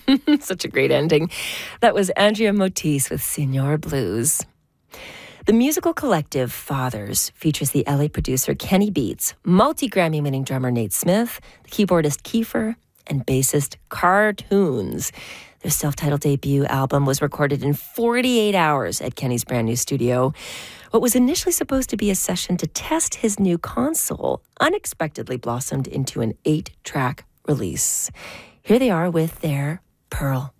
Such a great ending. That was Andrea Motis with Señor Blues. The musical collective Fathers features the LA producer Kenny Beats, multi-Grammy-winning drummer Nate Smith, the keyboardist Kiefer, and bassist Cartoons. Their self-titled debut album was recorded in 48 hours at Kenny's brand new studio. What was initially supposed to be a session to test his new console unexpectedly blossomed into an 8-track release. Here they are with their Pearl.